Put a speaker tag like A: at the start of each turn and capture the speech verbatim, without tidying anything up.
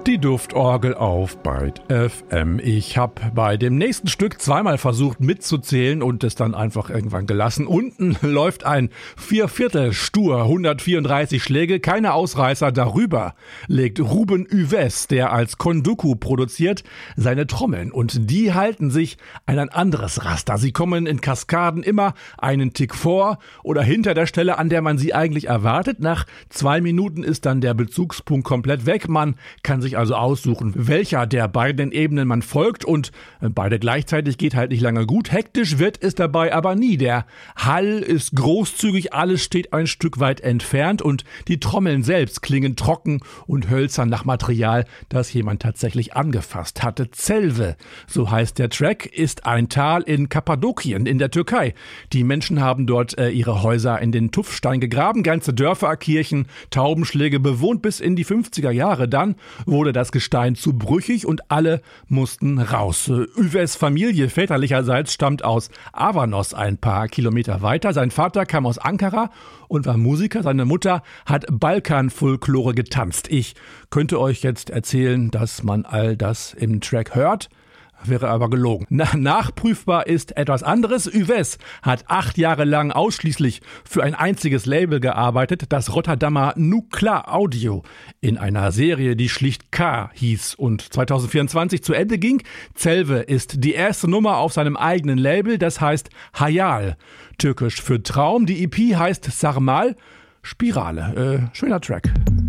A: Die Duftorgel auf Byte F M. Ich habe bei dem nächsten Stück zweimal versucht mitzuzählen und es dann einfach irgendwann gelassen. Unten läuft ein Vierviertel stur, hundertvierunddreißig Schläge, keine Ausreißer. Darüber legt Ruben Üves, der als Konduku produziert, seine Trommeln. Und die halten sich an ein anderes Raster. Sie kommen in Kaskaden immer einen Tick vor oder hinter der Stelle, an der man sie eigentlich erwartet. Nach zwei Minuten ist dann der Bezugspunkt komplett weg. Man kann sich also aussuchen, welcher der beiden Ebenen man folgt, und beide gleichzeitig geht halt nicht lange gut. Hektisch wird es dabei aber nie. Der Hall ist großzügig, alles steht ein Stück weit entfernt und die Trommeln selbst klingen trocken und hölzern nach Material, das jemand tatsächlich angefasst hatte. Celve, so heißt der Track, ist ein Tal in Kappadokien in der Türkei. Die Menschen haben dort äh, ihre Häuser in den Tuffstein gegraben, ganze Dörfer, Kirchen, Taubenschläge bewohnt bis in die fünfziger Jahre. Dann wurde das Gestein zu brüchig und alle mussten raus. Üves Familie väterlicherseits stammt aus Avanos, ein paar Kilometer weiter. Sein Vater kam aus Ankara und war Musiker. Seine Mutter hat Balkanfolklore getanzt. Ich könnte euch jetzt erzählen, dass man all das im Track hört, wäre aber gelogen. Na, nachprüfbar ist etwas anderes. Üves hat acht Jahre lang ausschließlich für ein einziges Label gearbeitet, das Rotterdamer Nukla Audio, in einer Serie, die schlicht K hieß und zweitausendvierundzwanzig zu Ende ging. Celve ist die erste Nummer auf seinem eigenen Label, das heißt Hayal, türkisch für Traum. Die E P heißt Sarmal, Spirale. Äh, schöner Track.